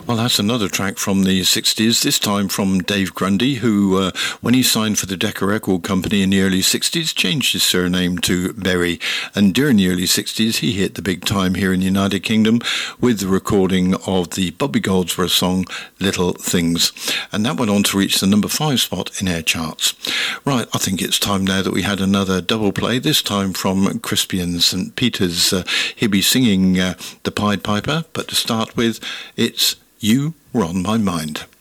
Well, that's another track from the 60s, this time from Dave Grundy, who, when he signed for the Decca Record Company in the early 60s, changed his surname to Berry. And during the early 60s, he hit the big time here in the United Kingdom with the recording of the Bobby Goldsboro song, Little Things. And that went on to reach the number 5 spot in air charts. Right, I think it's time now that we had another double play, this time from Crispy and St. Peter's. He'll be singing The Pied Piper, but to start with, it's You Were On My Mind.